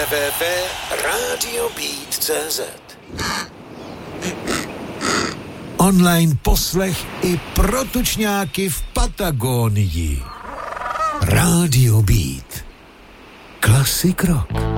www.radiobeat.cz. Online poslech i pro tučňáky v Patagonii. Radio Beat. Classic rock.